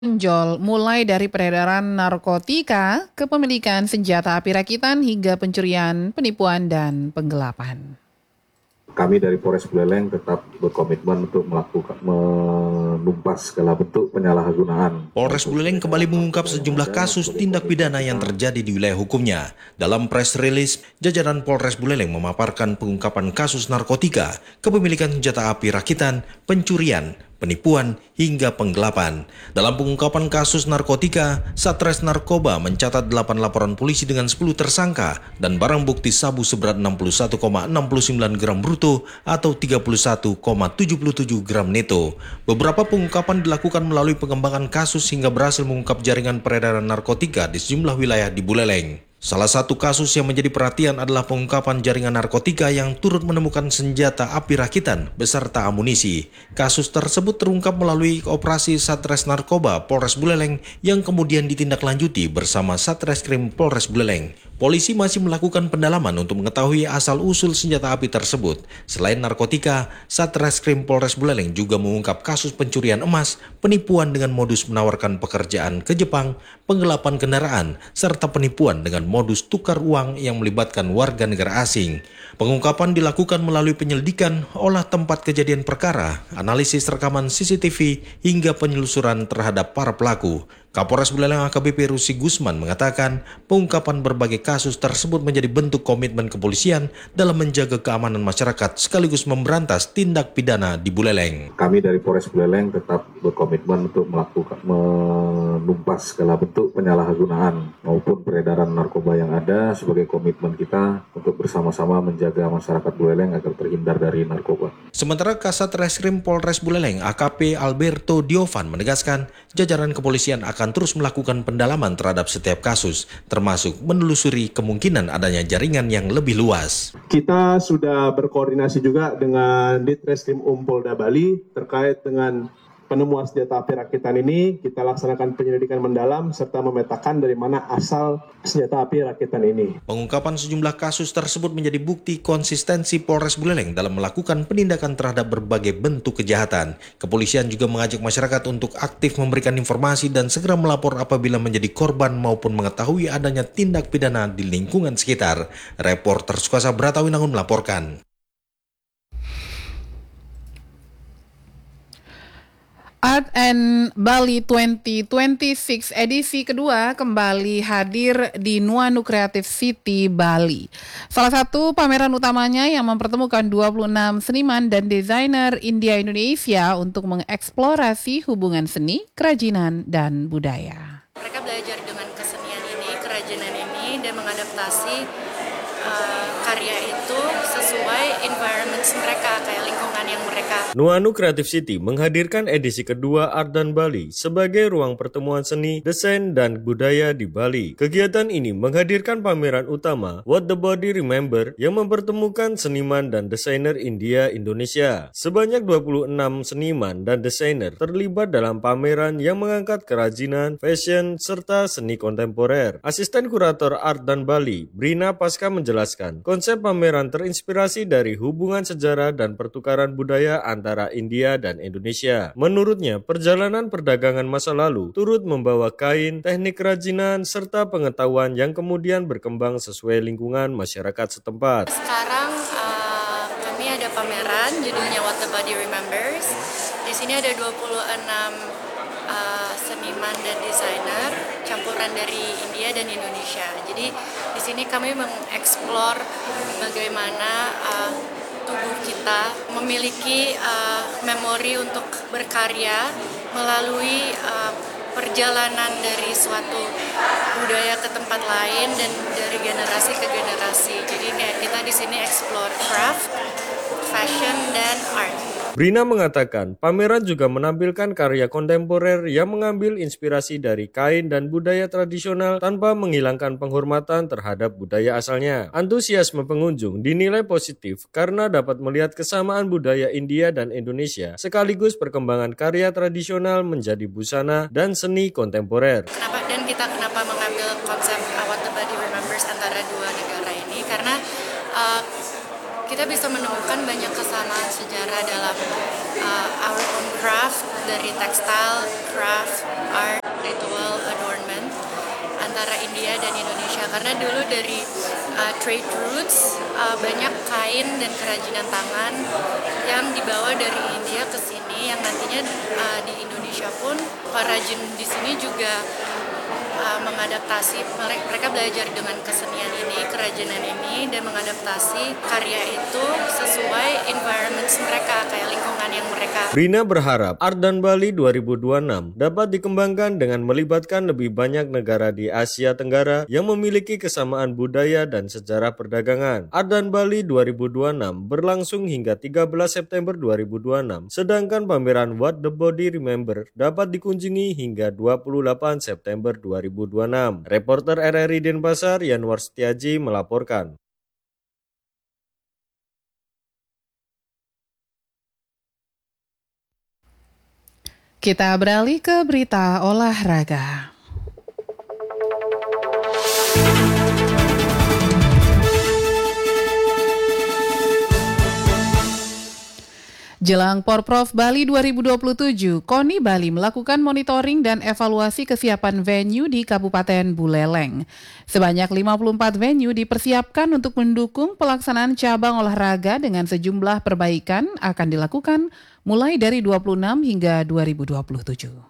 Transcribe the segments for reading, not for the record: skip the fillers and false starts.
Menonjol mulai dari peredaran narkotika, kepemilikan senjata api rakitan hingga pencurian, penipuan, dan penggelapan. Kami dari Polres Buleleng tetap berkomitmen untuk menumpas segala bentuk penyalahgunaan. Polres Buleleng kembali mengungkap sejumlah kasus tindak pidana yang terjadi di wilayah hukumnya. Dalam press release, jajaran Polres Buleleng memaparkan pengungkapan kasus narkotika, kepemilikan senjata api rakitan, pencurian, penipuan, hingga penggelapan. Dalam pengungkapan kasus narkotika, Satres Narkoba mencatat 8 laporan polisi dengan 10 tersangka dan barang bukti sabu seberat 61,69 gram bruto atau 31,77 gram neto. Beberapa pengungkapan dilakukan melalui pengembangan kasus hingga berhasil mengungkap jaringan peredaran narkotika di sejumlah wilayah di Buleleng. Salah satu kasus yang menjadi perhatian adalah pengungkapan jaringan narkotika yang turut menemukan senjata api rakitan beserta amunisi. Kasus tersebut terungkap melalui operasi Satres Narkoba Polres Buleleng yang kemudian ditindaklanjuti bersama Satreskrim Polres Buleleng. Polisi masih melakukan pendalaman untuk mengetahui asal-usul senjata api tersebut. Selain narkotika, Satreskrim Polres Buleleng juga mengungkap kasus pencurian emas, penipuan dengan modus menawarkan pekerjaan ke Jepang, penggelapan kendaraan, serta penipuan dengan modus tukar uang yang melibatkan warga negara asing. Pengungkapan dilakukan melalui penyelidikan, olah tempat kejadian perkara, analisis rekaman CCTV, hingga penyelusuran terhadap para pelaku. Kapolres Buleleng AKBP Rusi Gusman mengatakan pengungkapan berbagai kasus tersebut menjadi bentuk komitmen kepolisian dalam menjaga keamanan masyarakat sekaligus memberantas tindak pidana di Buleleng. Kami dari Polres Buleleng tetap berkomitmen untuk menumpas segala bentuk penyalahgunaan maupun peredaran narkoba yang ada sebagai komitmen kita untuk bersama-sama menjaga masyarakat Buleleng agar terhindar dari narkoba. Sementara Kasat Reskrim Polres Buleleng AKP Alberto Diovan menegaskan jajaran kepolisian akan terus melakukan pendalaman terhadap setiap kasus, termasuk menelusuri kemungkinan adanya jaringan yang lebih luas. Kita sudah berkoordinasi juga dengan Ditreskrim Polda Bali terkait dengan penemuan senjata api rakitan ini. Kita laksanakan penyelidikan mendalam serta memetakan dari mana asal senjata api rakitan ini. Pengungkapan sejumlah kasus tersebut menjadi bukti konsistensi Polres Buleleng dalam melakukan penindakan terhadap berbagai bentuk kejahatan. Kepolisian juga mengajak masyarakat untuk aktif memberikan informasi dan segera melapor apabila menjadi korban maupun mengetahui adanya tindak pidana di lingkungan sekitar. Reporter Sukasa Bratawinangun melaporkan. Art and Bali 2026 edisi kedua kembali hadir di Nuanu Creative City, Bali. Salah satu pameran utamanya yang mempertemukan 26 seniman dan desainer India-Indonesia untuk mengeksplorasi hubungan seni, kerajinan, dan budaya. Mereka belajar dengan kesenian ini, kerajinan ini, dan mengadaptasi karya itu sesuai environment mereka, kayak lingkungan yang mereka. Nuanu Creative City menghadirkan edisi kedua Art dan Bali sebagai ruang pertemuan seni, desain, dan budaya di Bali. Kegiatan ini menghadirkan pameran utama What the Body Remember yang mempertemukan seniman dan desainer India-Indonesia. Sebanyak 26 seniman dan desainer terlibat dalam pameran yang mengangkat kerajinan, fashion, serta seni kontemporer. Asisten Kurator Art dan Bali, Brina Pasca menjelaskan, konsep pameran terinspirasi dari hubungan sejarah dan pertukaran budaya antara India dan Indonesia. Menurutnya, perjalanan perdagangan masa lalu turut membawa kain, teknik kerajinan, serta pengetahuan yang kemudian berkembang sesuai lingkungan masyarakat setempat. Sekarang kami ada pameran judulnya What the Body Remembers. Di sini ada 26 seniman dan desainer campuran dari India dan Indonesia. Jadi di sini kami mengeksplor bagaimana tubuh kita memiliki memori untuk berkarya melalui perjalanan dari suatu budaya ke tempat lain dan dari generasi ke generasi. Jadi kayak kita di sini explore craft, fashion, dan art. Brina mengatakan, pameran juga menampilkan karya kontemporer yang mengambil inspirasi dari kain dan budaya tradisional tanpa menghilangkan penghormatan terhadap budaya asalnya. Antusiasme pengunjung dinilai positif karena dapat melihat kesamaan budaya India dan Indonesia, sekaligus perkembangan karya tradisional menjadi busana dan seni kontemporer. Kenapa mengambil konsep What the Body Remembers antara dua negara ini? Karena kita bisa menemukan banyak kesamaan sejarah dalam our own craft, dari textile, craft, art, ritual, adornment antara India dan Indonesia. Karena dulu dari trade routes, banyak kain dan kerajinan tangan yang dibawa dari India ke sini, yang nantinya di Indonesia pun perajin di sini juga mengadaptasi, mereka belajar dengan kesenian ini, kerajinan ini, dan mengadaptasi karya itu sesuai environment mereka, kayak lingkungan yang mereka. Brina berharap Art dan Bali 2026 dapat dikembangkan dengan melibatkan lebih banyak negara di Asia Tenggara yang memiliki kesamaan budaya dan sejarah perdagangan. Art dan Bali 2026 berlangsung hingga 13 September 2026, sedangkan pameran What the Body Remember dapat dikunjungi hingga 28 September 2026. Reporter RRI Denpasar Yanwar Setiaji melaporkan. Kita beralih ke berita olahraga. Jelang Porprov Bali 2027, KONI Bali melakukan monitoring dan evaluasi kesiapan venue di Kabupaten Buleleng. Sebanyak 54 venue dipersiapkan untuk mendukung pelaksanaan cabang olahraga dengan sejumlah perbaikan akan dilakukan mulai dari 26 hingga 2027.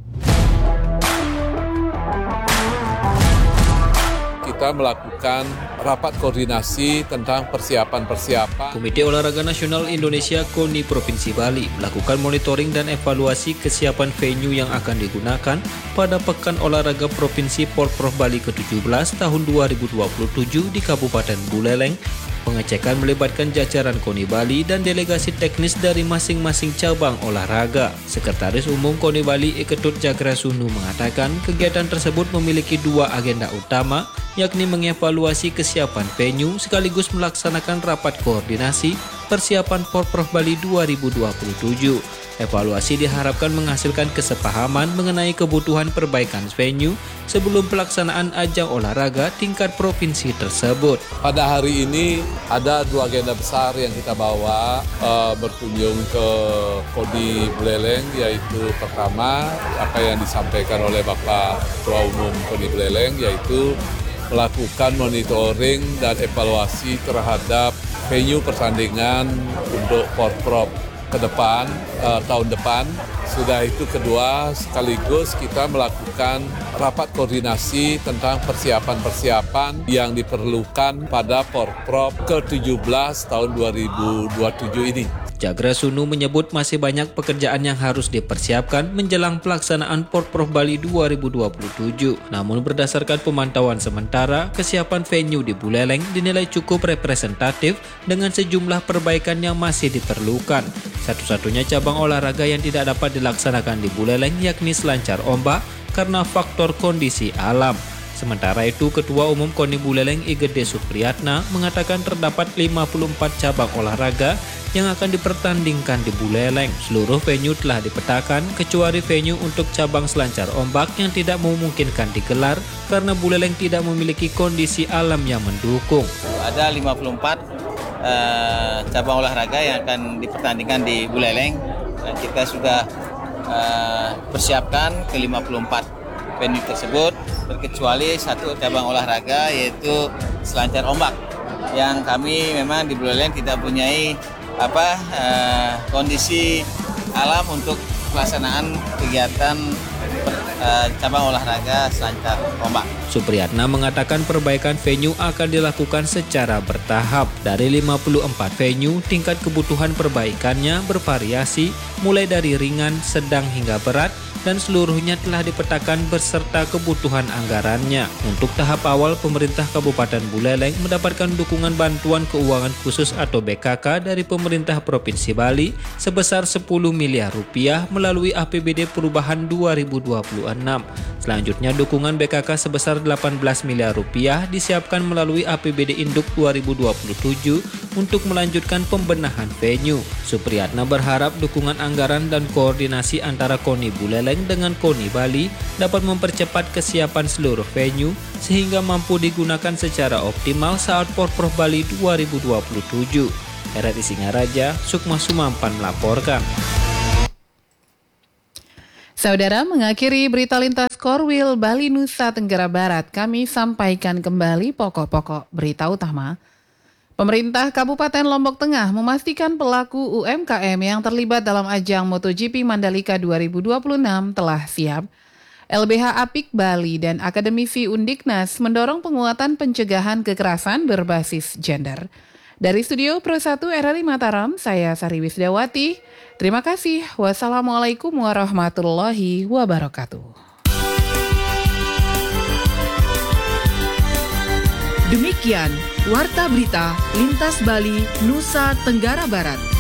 Kita melakukan rapat koordinasi tentang persiapan-persiapan. Komite Olahraga Nasional Indonesia KONI Provinsi Bali melakukan monitoring dan evaluasi kesiapan venue yang akan digunakan pada Pekan Olahraga Provinsi Porprov Bali ke-17 tahun 2027 di Kabupaten Buleleng. Pengecekan melibatkan jajaran KONI Bali dan delegasi teknis dari masing-masing cabang olahraga. Sekretaris Umum KONI Bali Iketut Jagrasunu mengatakan kegiatan tersebut memiliki dua agenda utama, yakni mengevaluasi kesiapan venue sekaligus melaksanakan rapat koordinasi persiapan Porprov Bali 2027. Evaluasi diharapkan menghasilkan kesepahaman mengenai kebutuhan perbaikan venue sebelum pelaksanaan ajang olahraga tingkat provinsi tersebut. Pada hari ini ada dua agenda besar yang kita bawa berkunjung ke KONI Buleleng, yaitu pertama apa yang disampaikan oleh Bapak Ketua Umum KONI Buleleng, yaitu melakukan monitoring dan evaluasi terhadap venue pertandingan untuk Porprov ke depan, tahun depan. Sudah itu kedua, sekaligus kita melakukan rapat koordinasi tentang persiapan-persiapan yang diperlukan pada Porprov ke-17 tahun 2027 ini. Jagrasunu menyebut masih banyak pekerjaan yang harus dipersiapkan menjelang pelaksanaan Porprov Bali 2027. Namun berdasarkan pemantauan sementara, kesiapan venue di Buleleng dinilai cukup representatif dengan sejumlah perbaikan yang masih diperlukan. Satu-satunya cabang olahraga yang tidak dapat dilaksanakan di Buleleng yakni selancar ombak karena faktor kondisi alam. Sementara itu, Ketua Umum KONI Buleleng Igede Supriyatna mengatakan terdapat 54 cabang olahraga yang akan dipertandingkan di Buleleng. Seluruh venue telah dipetakan kecuali venue untuk cabang selancar ombak yang tidak memungkinkan digelar karena Buleleng tidak memiliki kondisi alam yang mendukung. Ada 54 cabang olahraga yang akan dipertandingkan di Buleleng. Kita sudah persiapkan ke 54 venue tersebut, terkecuali satu cabang olahraga yaitu selancar ombak yang kami memang di Buleleng tidak punyai kondisi alam untuk pelaksanaan kegiatan cabang olahraga selancar ombak. Supriyatna mengatakan perbaikan venue akan dilakukan secara bertahap. Dari 54 venue, tingkat kebutuhan perbaikannya bervariasi mulai dari ringan, sedang hingga berat, dan seluruhnya telah dipetakan beserta kebutuhan anggarannya. Untuk tahap awal, pemerintah Kabupaten Buleleng mendapatkan dukungan bantuan keuangan khusus atau BKK dari pemerintah Provinsi Bali sebesar 10 miliar rupiah melalui APBD Perubahan 2026. Selanjutnya, dukungan BKK sebesar 18 miliar rupiah disiapkan melalui APBD Induk 2027 untuk melanjutkan pembenahan venue. Supriyatna berharap dukungan anggaran dan koordinasi antara KONI Buleleng dengan KONI Bali dapat mempercepat kesiapan seluruh venue sehingga mampu digunakan secara optimal saat Porprov Bali 2027. RRI Singaraja, Sukma Sumampan melaporkan. Saudara, mengakhiri berita lintas Korwil Bali Nusa Tenggara Barat, kami sampaikan kembali pokok-pokok berita utama. Pemerintah Kabupaten Lombok Tengah memastikan pelaku UMKM yang terlibat dalam ajang MotoGP Mandalika 2026 telah siap. LBH Apik Bali dan akademisi Undiknas mendorong penguatan pencegahan kekerasan berbasis gender. Dari Studio Pro 1 RRI Mataram, saya Sari Wisdawati. Terima kasih. Wassalamualaikum warahmatullahi wabarakatuh. Demikian Warta Berita Lintas Bali, Nusa Tenggara Barat.